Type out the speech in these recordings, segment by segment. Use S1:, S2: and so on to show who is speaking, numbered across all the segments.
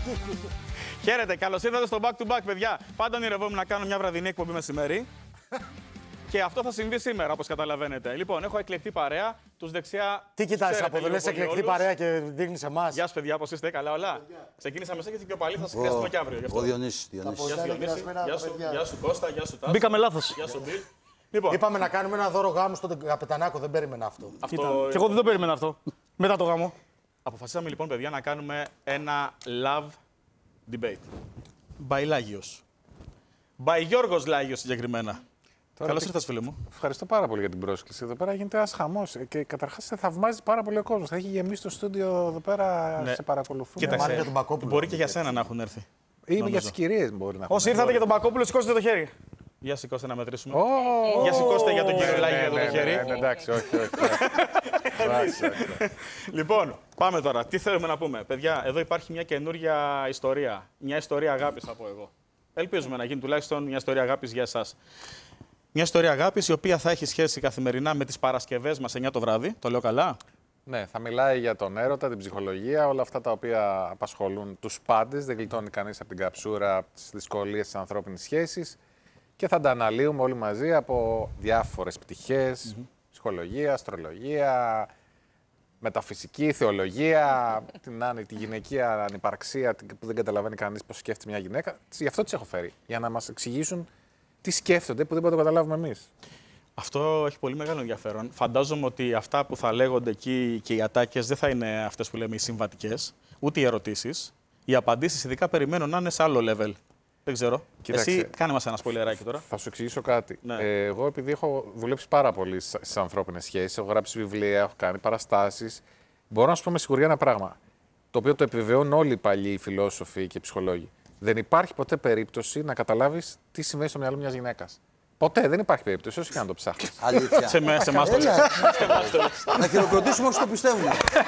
S1: Χαίρετε, καλώς ήρθατε στο Back to Back, παιδιά. Πάντα ονειρευόμουν να κάνω μια βραδινή εκπομπή μεσημέρι. Και αυτό θα συμβεί σήμερα, όπως καταλαβαίνετε. Λοιπόν, έχω εκλεκτή παρέα. Τους δεξιά.
S2: Τι κοιτάζεις από εδώ, λες εκλεκτή παρέα και δείχνεις εμάς.
S1: Γεια σας, παιδιά, πώς είστε, καλά όλα. Ξεκίνησαμε εσείς και πιο παλί, θα σας χρειαστούμε και αύριο.
S3: Ο Διονύσης.
S1: Γεια σου Κώστα, γεια σου Τάσο.
S4: Μπήκαμε λάθος.
S1: Γεια σου Μπιλ. Λοιπόν,
S2: Είπαμε να κάνουμε ένα δώρο γάμου στον Καπετανάκο, δεν περίμενα αυτό.
S4: Και εγώ δεν το περίμενα αυτό. Μετά το γάμο.
S1: αποφασίσαμε λοιπόν, παιδιά, να κάνουμε ένα love debate. By Λάγιος. By Γιώργος Λάγιος συγκεκριμένα. Καλώς ήρθες, φίλε μου.
S5: Ευχαριστώ πάρα πολύ για την πρόσκληση. Εδώ πέρα γίνεται ένας χαμός. Και καταρχάς σε θαυμάζει πάρα πολύ ο κόσμος. Θα έχει γεμίσει το στούντιο εδώ πέρα,
S1: Ναι.
S5: σε παρακολουθούν.
S1: Κοίταξε,
S2: για τον Μπακόπουλο.
S1: μπορεί και για σένα να έχουν έρθει.
S5: Ή
S1: νομίζω.
S5: για τις κυρίες μπορεί να
S4: Όσοι ήρθατε για τον Μπακόπουλο, σηκώστε το χέρι.
S1: Για σηκώστε να μετρήσουμε.
S5: Oh,
S1: Για σηκώστε για τον κύριο Λάγιο εδώ το χέρι.
S5: εντάξει, όχι.
S1: Λοιπόν, πάμε τώρα. Τι θέλουμε να πούμε. Παιδιά, εδώ υπάρχει μια καινούρια ιστορία. Μια ιστορία αγάπης, θα πω εγώ. Ελπίζουμε να γίνει τουλάχιστον μια ιστορία αγάπης για εσάς. Μια ιστορία αγάπης η οποία θα έχει σχέση καθημερινά με τις Παρασκευές μας 9 το βράδυ. Το λέω καλά.
S5: Ναι, θα μιλάει για τον έρωτα, την ψυχολογία, όλα αυτά τα οποία απασχολούν τους πάντες. Δεν γλιτώνει κανείς από την καψούρα, από τις δυσκολίες της ανθρώπινης σχέσης. Και θα τα αναλύουμε όλοι μαζί από διάφορες πτυχές, ψυχολογία, αστρολογία, μεταφυσική, θεολογία, τη γυναικεία ανυπαρξία που δεν καταλαβαίνει κανείς πώς σκέφτεται μια γυναίκα. Γι' αυτό τις έχω φέρει, για να μας εξηγήσουν τι σκέφτονται που δεν μπορούμε να το καταλάβουμε εμείς.
S1: Αυτό έχει πολύ μεγάλο ενδιαφέρον. Φαντάζομαι ότι αυτά που θα λέγονται εκεί και οι ατάκες δεν θα είναι αυτές που λέμε οι συμβατικές, ούτε οι ερωτήσεις. Οι απαντήσεις ειδικά περιμένω να είναι σε άλλο level. Δεν ξέρω.
S5: Κοίταξε.
S1: Εσύ κάνε μας ένα σποιλεράκι τώρα.
S5: Θα σου εξηγήσω κάτι.
S1: Ναι.
S5: Εγώ, επειδή έχω δουλέψει πάρα πολύ στις ανθρώπινες σχέσεις, έχω γράψει βιβλία, έχω κάνει παραστάσεις, μπορώ να σου πω με σιγουριά ένα πράγμα. Το οποίο το επιβεβαιώνουν όλοι οι παλιοί φιλόσοφοι και ψυχολόγοι. Δεν υπάρχει ποτέ περίπτωση να καταλάβεις τι συμβαίνει στο μυαλό μιας γυναίκας. Ποτέ δεν υπάρχει περίπτωση, όσο και να το ψάχνεις.
S3: Αλήθεια.
S1: Σε εμάς το λες.
S3: Να χειροκροτήσουμε όσοι το πιστεύουν.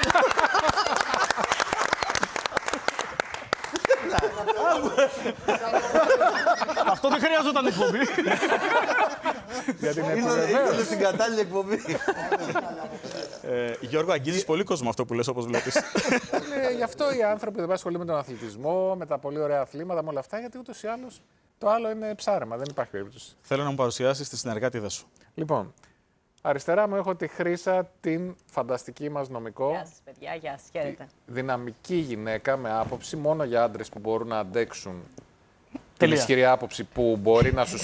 S4: Αυτό δεν χρειαζόταν εκπομπή.
S5: Γιατί είναι
S3: Είναι στην κατάλληλη εκπομπή.
S1: Γιώργο, αγγίζεις πολύ κόσμο αυτό που λες, όπως βλέπεις.
S5: Γι' αυτό οι άνθρωποι δεν ασχολούνται με τον αθλητισμό, με τα πολύ ωραία αθλήματα, με όλα αυτά, γιατί ούτως ή άλλως το άλλο είναι ψάρεμα, δεν υπάρχει περίπτωση.
S1: Θέλω να μου παρουσιάσεις τη συνεργάτηδα σου.
S5: Λοιπόν, αριστερά μου έχω τη Χρύσα, την φανταστική μας νομικό.
S6: Γεια σας, παιδιά. Γεια σας. Χαίρετε.
S5: Δυναμική γυναίκα με άποψη μόνο για άντρες που μπορούν να αντέξουν την
S4: Τελεία.
S5: ισχυρή άποψη που μπορεί να σου